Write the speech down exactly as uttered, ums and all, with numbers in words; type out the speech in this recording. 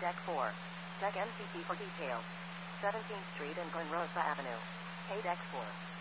deck four. Check M C T for details. seventeenth Street and Glen Rosa Avenue. Pay deck four.